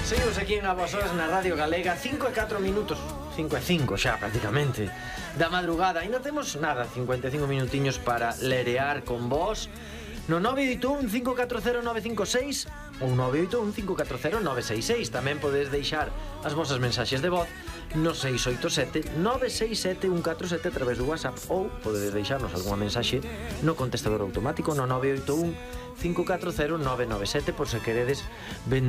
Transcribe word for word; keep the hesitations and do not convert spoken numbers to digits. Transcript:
Seguimos aquí en A Vos Horas na Radio Galega. Cinco e catro minutos, cinco e cinco xa prácticamente da madrugada. Ainda temos nada, cincuenta e cinco minutiños para lerear con vos no nove oito un, cinco catro cero, nove cinco seis ou nove oito un, cinco catro cero, nove seis seis. Tamén podes deixar as vosas mensaxes de voz no seis oito sete, nove seis sete, un catro sete a través do WhatsApp, ou podedes deixarnos algunha mensaxe no contestador automático no nove oito un, cinco catro cero, nove nove sete por se queredes vender